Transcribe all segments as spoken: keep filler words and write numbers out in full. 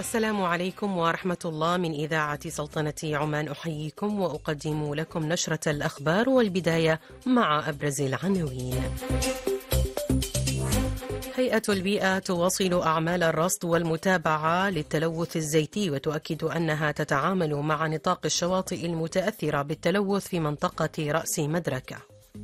السلام عليكم ورحمة الله. من إذاعة سلطنة عمان أحييكم وأقدم لكم نشرة الأخبار، والبداية مع أبرز العناوين. هيئة البيئة تواصل أعمال الرصد والمتابعة للتلوث الزيتي، وتؤكد أنها تتعامل مع نطاق الشواطئ المتأثرة بالتلوث في منطقة رأس مدركة.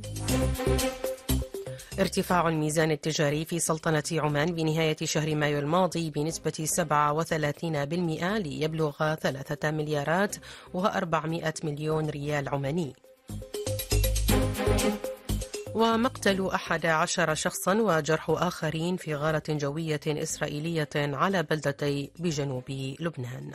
ارتفاع الميزان التجاري في سلطنة عمان بنهاية شهر مايو الماضي بنسبة سبعة وثلاثين بالمئة ليبلغ ثلاثة مليارات وأربعمائة مليون ريال عماني. ومقتل أحد عشر شخصا وجرح آخرين في غارة جوية إسرائيلية على بلدتي بجنوب لبنان.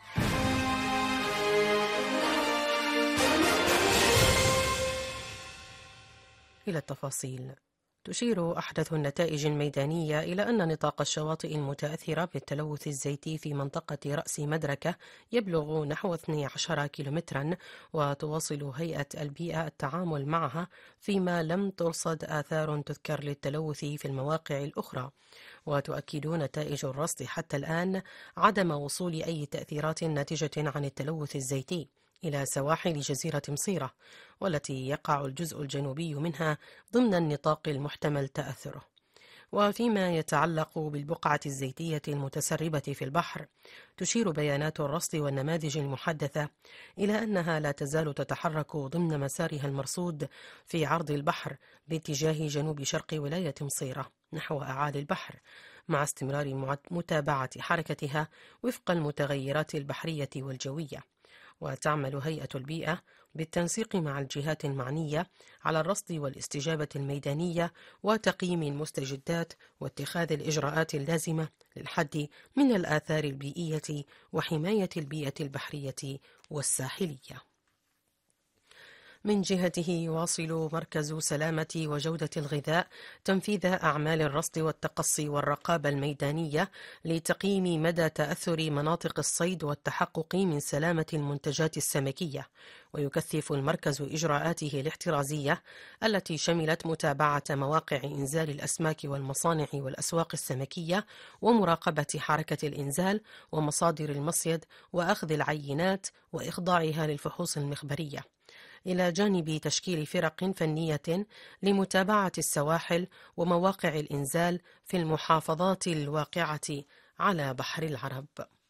إلى التفاصيل. تشير أحدث النتائج الميدانية إلى أن نطاق الشواطئ المتأثرة بالتلوث الزيتي في منطقة رأس مدركة يبلغ نحو اثني عشر كيلومترا، وتواصل هيئة البيئة التعامل معها فيما لم ترصد آثار تذكر للتلوث في المواقع الأخرى. وتؤكد نتائج الرصد حتى الآن عدم وصول أي تأثيرات ناتجة عن التلوث الزيتي إلى سواحل جزيرة مصيرة، والتي يقع الجزء الجنوبي منها ضمن النطاق المحتمل تأثره. وفيما يتعلق بالبقعة الزيتية المتسربة في البحر، تشير بيانات الرصد والنماذج المحدثة إلى أنها لا تزال تتحرك ضمن مسارها المرصود في عرض البحر باتجاه جنوب شرق ولاية مصيرة نحو أعالي البحر، مع استمرار متابعة حركتها وفق المتغيرات البحرية والجوية. وتعمل هيئة البيئة بالتنسيق مع الجهات المعنية على الرصد والاستجابة الميدانية وتقييم المستجدات واتخاذ الإجراءات اللازمة للحد من الآثار البيئية وحماية البيئة البحرية والساحلية. من جهته يواصل مركز سلامة وجودة الغذاء تنفيذ أعمال الرصد والتقصي والرقابة الميدانية لتقييم مدى تأثر مناطق الصيد والتحقق من سلامة المنتجات السمكية. ويكثف المركز إجراءاته الاحترازية التي شملت متابعة مواقع إنزال الأسماك والمصانع والأسواق السمكية، ومراقبة حركة الإنزال ومصادر المصيد، وأخذ العينات وإخضاعها للفحوص المخبرية، إلى جانب تشكيل فرق فنية لمتابعة السواحل ومواقع الإنزال في المحافظات الواقعة على بحر العرب.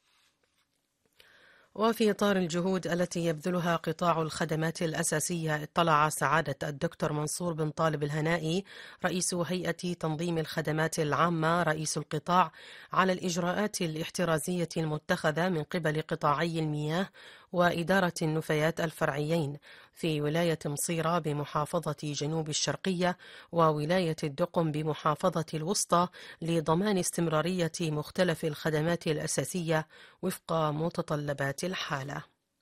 وفي إطار الجهود التي يبذلها قطاع الخدمات الأساسية، اطلع سعادة الدكتور منصور بن طالب الهنائي رئيس هيئة تنظيم الخدمات العامة رئيس القطاع على الإجراءات الاحترازية المتخذة من قبل قطاعي المياه وإدارة النفايات الفرعيين في ولاية مصيرة بمحافظة جنوب الشرقية وولاية الدقم بمحافظة الوسطى، لضمان استمرارية مختلف الخدمات الأساسية وفق متطلبات الحالة.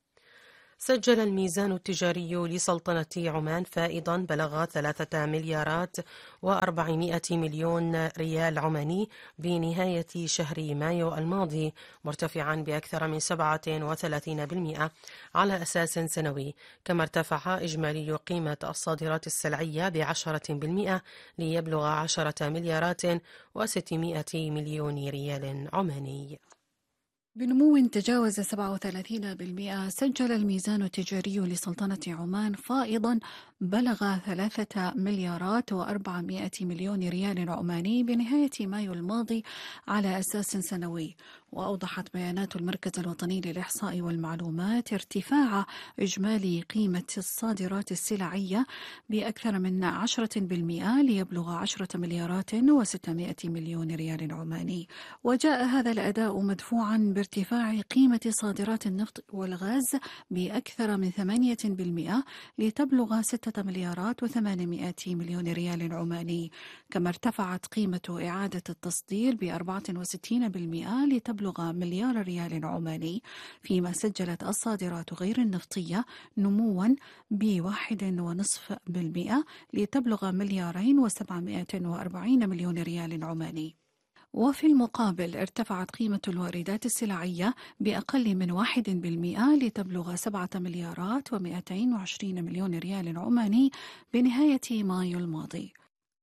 سجل الميزان التجاري لسلطنة عمان فائضا بلغ ثلاثة مليارات وأربعمائة مليون ريال عماني بنهاية شهر مايو الماضي، مرتفعا بأكثر من سبعة وثلاثين بالمئة على أساس سنوي. كما ارتفع إجمالي قيمة الصادرات السلعية بعشرة بالمئة ليبلغ عشرة مليارات وستمائة مليون ريال عماني. بنمو تجاوز سبعة وثلاثين بالمئة، سجل الميزان التجاري لسلطنة عمان فائضا بلغ ثلاثة مليارات وأربعمائة مليون ريال عماني بنهاية مايو الماضي على أساس سنوي. وأوضحت بيانات المركز الوطني للإحصاء والمعلومات ارتفاع إجمالي قيمة الصادرات السلعية بأكثر من عشرة بالمئة ليبلغ عشرة مليارات وستمائة مليون ريال عماني. وجاء هذا الأداء مدفوعا بارتفاع قيمة صادرات النفط والغاز بأكثر من ثمانية بالمئة لتبلغ ستة مليارات وثمانمائة مليون ريال عماني. كما ارتفعت قيمة إعادة التصدير بأربعة وستين بالمئة لتبلغ مليار ريال عماني، فيما سجلت الصادرات غير النفطية نموا بواحد ونصف بالمئة لتبلغ مليارين وسبعمائة وأربعين مليون ريال عماني. وفي المقابل ارتفعت قيمة الواردات السلعية بأقل من واحد بالمئة لتبلغ سبعة مليارات ومئتين وعشرين مليون ريال عماني بنهاية مايو الماضي.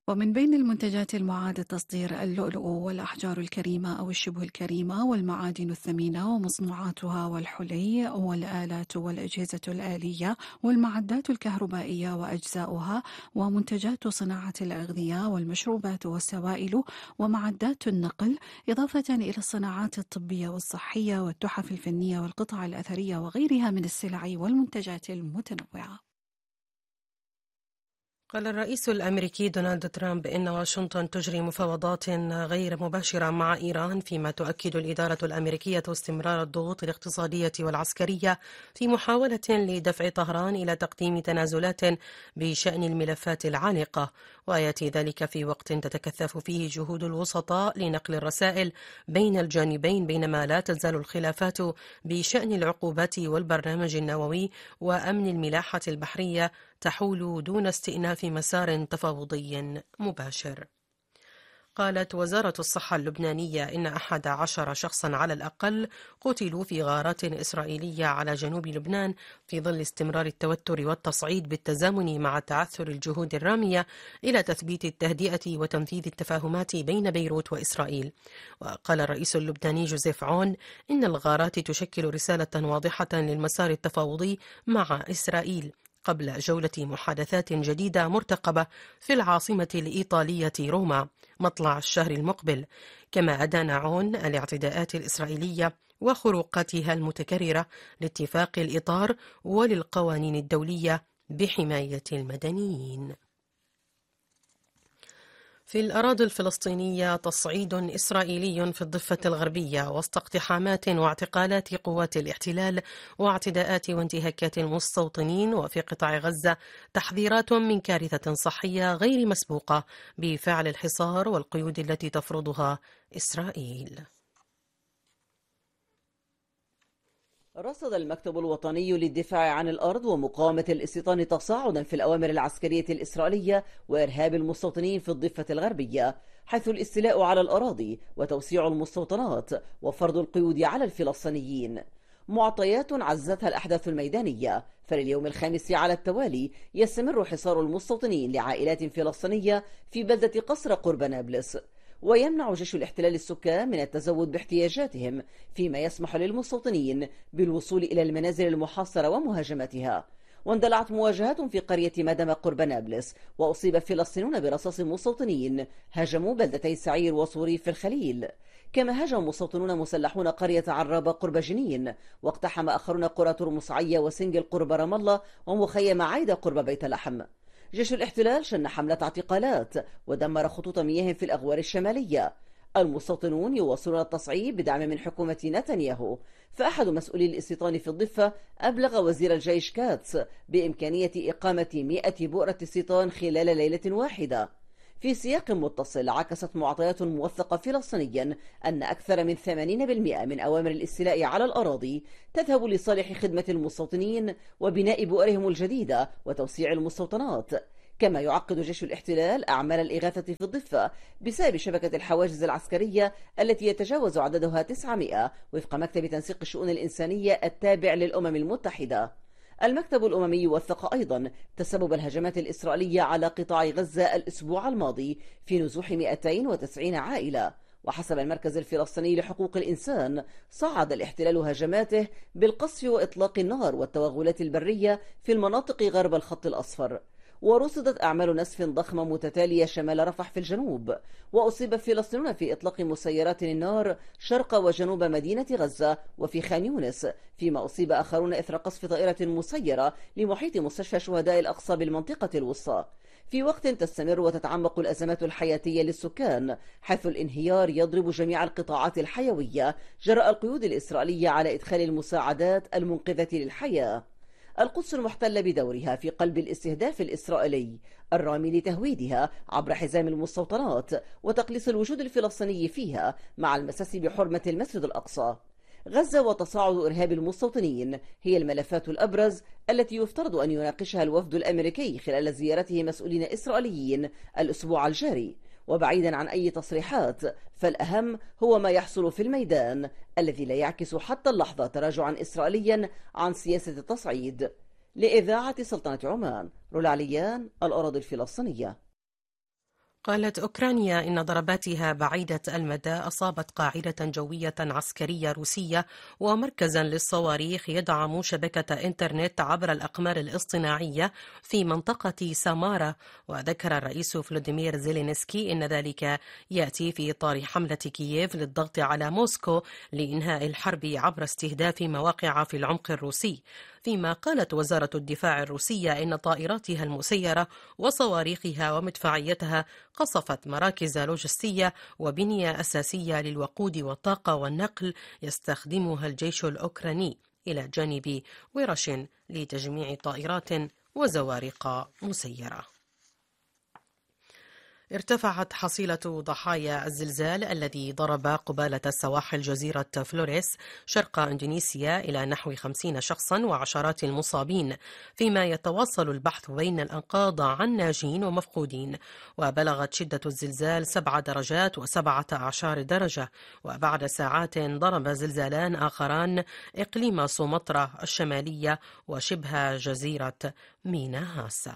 ومن بين المنتجات المعاد التصدير اللؤلؤ والأحجار الكريمة أو الشبه الكريمة والمعادن الثمينة ومصنوعاتها والحلي والآلات والأجهزة الآلية والمعدات الكهربائية وأجزاؤها ومنتجات صناعة الأغذية والمشروبات والسوائل ومعدات النقل، إضافة إلى الصناعات الطبية والصحية والتحف الفنية والقطع الأثرية وغيرها من السلع والمنتجات المتنوعة. قال الرئيس الأمريكي دونالد ترامب إن واشنطن تجري مفاوضات غير مباشرة مع إيران، فيما تؤكد الإدارة الأمريكية استمرار الضغوط الاقتصادية والعسكرية في محاولة لدفع طهران إلى تقديم تنازلات بشأن الملفات العالقة، ويأتي ذلك في وقت تتكثف فيه جهود الوسطاء لنقل الرسائل بين الجانبين، بينما لا تزال الخلافات بشأن العقوبات والبرنامج النووي وأمن الملاحة البحرية تحول دون استئناف مسار تفاوضي مباشر. قالت وزارة الصحة اللبنانية إن أحد عشر شخصا على الأقل قتلوا في غارات إسرائيلية على جنوب لبنان في ظل استمرار التوتر والتصعيد بالتزامن مع تعثر الجهود الرامية إلى تثبيت التهدئة وتنفيذ التفاهمات بين بيروت وإسرائيل. وقال الرئيس اللبناني جوزيف عون إن الغارات تشكل رسالة واضحة للمسار التفاوضي مع إسرائيل قبل جولة محادثات جديدة مرتقبة في العاصمة الإيطالية روما مطلع الشهر المقبل، كما أدان عون الاعتداءات الإسرائيلية وخروقاتها المتكررة لاتفاق الإطار وللقوانين الدولية بحماية المدنيين. في الأراضي الفلسطينية تصعيد إسرائيلي في الضفة الغربية وسط اقتحامات واعتقالات قوات الاحتلال واعتداءات وانتهاكات المستوطنين، وفي قطاع غزة تحذيرات من كارثة صحية غير مسبوقة بفعل الحصار والقيود التي تفرضها إسرائيل. رصد المكتب الوطني للدفاع عن الأرض ومقاومة الاستيطان تصاعدا في الأوامر العسكرية الإسرائيلية وإرهاب المستوطنين في الضفة الغربية، حيث الاستيلاء على الأراضي وتوسيع المستوطنات وفرض القيود على الفلسطينيين. معطيات عزتها الأحداث الميدانية، فلليوم الخامس على التوالي يستمر حصار المستوطنين لعائلات فلسطينية في بلدة قصر قرب نابلس، ويمنع جيش الاحتلال السكان من التزود باحتياجاتهم، فيما يسمح للمستوطنين بالوصول إلى المنازل المحاصرة ومهاجمتها. واندلعت مواجهات في قرية مدم قرب نابلس، وأصيب فلسطينيون برصاص مستوطنين هاجموا بلدتي سعير وصوريف في الخليل. كما هاجم مستوطنون مسلحون قرية عرابة قرب جنين، واقتحم آخرون قرى ترمسعية وسنجل قرب رام الله ومخيم عايدة قرب بيت لحم. جيش الاحتلال شن حملة اعتقالات ودمر خطوط مياه في الأغوار الشمالية. المستوطنون يواصلون التصعيد بدعم من حكومة نتنياهو، فأحد مسؤولي الاستيطان في الضفة أبلغ وزير الجيش كاتس بإمكانية إقامة مئة بؤرة استيطان خلال ليلة واحدة. في سياق متصل، عكست معطيات موثقة فلسطينيا أن أكثر من ثمانين بالمئة من أوامر الاستيلاء على الأراضي تذهب لصالح خدمة المستوطنين وبناء بؤرهم الجديدة وتوسيع المستوطنات. كما يعقد جيش الاحتلال أعمال الإغاثة في الضفة بسبب شبكة الحواجز العسكرية التي يتجاوز عددها تسعمائة وفق مكتب تنسيق الشؤون الإنسانية التابع للأمم المتحدة. المكتب الأممي وثق أيضا تسبب الهجمات الإسرائيلية على قطاع غزة الأسبوع الماضي في نزوح مئتين وتسعين عائلة. وحسب المركز الفلسطيني لحقوق الإنسان، صعد الاحتلال هجماته بالقصف وإطلاق النار والتوغلات البرية في المناطق غرب الخط الأصفر. ورصدت أعمال نسف ضخمة متتالية شمال رفح في الجنوب، وأصيب الفلسطينيون في إطلاق مسيرات النار شرق وجنوب مدينة غزة وفي خان يونس، فيما أصيب آخرون إثر قصف طائرة مسيرة لمحيط مستشفى شهداء الأقصى بالمنطقة الوسطى. في وقت تستمر وتتعمق الأزمات الحياتية للسكان، حيث الانهيار يضرب جميع القطاعات الحيوية جراء القيود الإسرائيلية على إدخال المساعدات المنقذة للحياة. القدس المحتلة بدورها في قلب الاستهداف الإسرائيلي الرامي لتهويدها عبر حزام المستوطنات وتقليص الوجود الفلسطيني فيها مع المساس بحرمة المسجد الأقصى. غزة وتصاعد إرهاب المستوطنين هي الملفات الأبرز التي يفترض أن يناقشها الوفد الأمريكي خلال زيارته مسؤولين إسرائيليين الأسبوع الجاري. وبعيدا عن أي تصريحات، فالأهم هو ما يحصل في الميدان الذي لا يعكس حتى اللحظة تراجعا إسرائيليا عن سياسة التصعيد. لإذاعة سلطنة عمان، رولا عليان، الأراضي الفلسطينية. قالت أوكرانيا إن ضرباتها بعيدة المدى أصابت قاعدة جوية عسكرية روسية ومركزا للصواريخ يدعم شبكة إنترنت عبر الأقمار الاصطناعية في منطقة سامارا. وذكر الرئيس فلوديمير زيلينسكي إن ذلك يأتي في إطار حملة كييف للضغط على موسكو لإنهاء الحرب عبر استهداف مواقع في العمق الروسي. فيما قالت وزارة الدفاع الروسية إن طائراتها المسيرة وصواريخها ومدفعيتها قصفت مراكز لوجستية وبنية أساسية للوقود والطاقة والنقل يستخدمها الجيش الأوكراني، إلى جانب ورش لتجميع طائرات وزوارق مسيرة. ارتفعت حصيلة ضحايا الزلزال الذي ضرب قبالة سواحل جزيرة فلوريس شرق إندونيسيا إلى نحو خمسين شخصا وعشرات المصابين، فيما يتواصل البحث بين الأنقاض عن ناجين ومفقودين. وبلغت شدة الزلزال سبع درجات وسبعة عشر درجة. وبعد ساعات ضرب زلزالان آخران إقليم سومطرة الشمالية وشبه جزيرة ميناهاسا.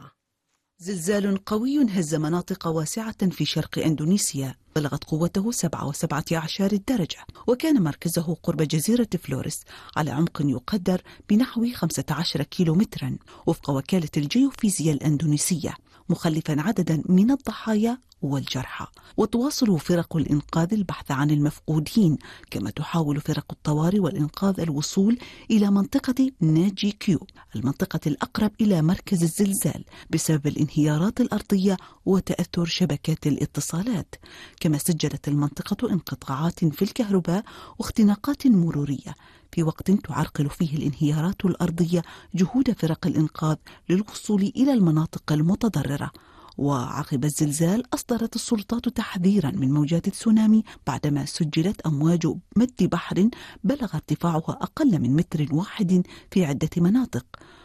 زلزال قوي هز مناطق واسعة في شرق إندونيسيا بلغت قوته سبعة وسبعة عشر درجة، وكان مركزه قرب جزيرة فلوريس على عمق يقدر بنحو خمسة عشر كيلومترا وفق وكالة الجيوفيزياء الأندونيسية، مخلفا عددا من الضحايا والجرحى. وتواصل فرق الإنقاذ البحث عن المفقودين، كما تحاول فرق الطوارئ والإنقاذ الوصول إلى منطقة ناجي كيو، المنطقة الأقرب إلى مركز الزلزال، بسبب الانهيارات الأرضية وتأثر شبكات الاتصالات. كما سجلت المنطقة انقطاعات في الكهرباء واختناقات مرورية، في وقت تعرقل فيه الانهيارات الأرضية جهود فرق الإنقاذ للوصول إلى المناطق المتضررة. وعقب الزلزال أصدرت السلطات تحذيرا من موجات تسونامي بعدما سجلت أمواج مد بحر بلغ ارتفاعها أقل من متر واحد في عدة مناطق.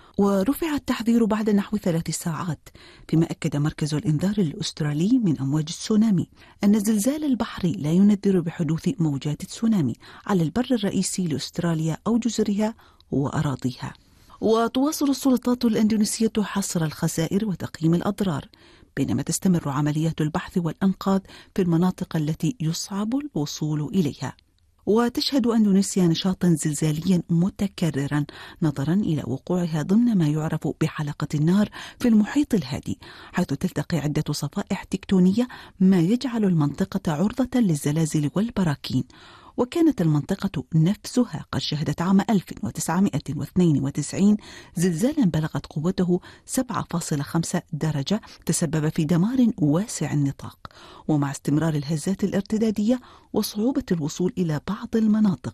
ورفع التحذير بعد نحو ثلاث ساعات، فيما أكد مركز الإنذار الأسترالي من أمواج التسونامي أن الزلزال البحري لا ينذر بحدوث موجات تسونامي على البر الرئيسي لأستراليا أو جزرها وأراضيها. وتواصل السلطات الإندونيسية حصر الخسائر وتقييم الأضرار، بينما تستمر عمليات البحث والأنقاذ في المناطق التي يصعب الوصول إليها. وتشهد أندونيسيا نشاطا زلزاليا متكررا نظرا إلى وقوعها ضمن ما يعرف بحلقة النار في المحيط الهادي، حيث تلتقي عدة صفائح تكتونية ما يجعل المنطقة عرضة للزلازل والبراكين. وكانت المنطقة نفسها قد شهدت عام ألف وتسعمائة واثنين وتسعين زلزالا بلغت قوته سبعة فاصلة خمسة درجة تسبب في دمار واسع النطاق. ومع استمرار الهزات الارتدادية وصعوبة الوصول إلى بعض المناطق،